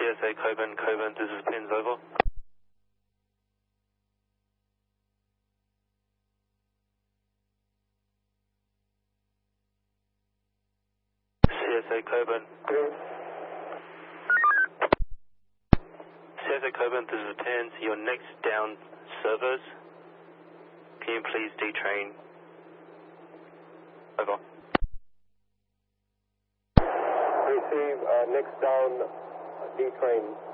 CSA Coburn, this is Pins, over. CSA Coburn. CSA Coburn, this is Pins. Your next down servers. Can you please detrain? Over. Receive next down detrain.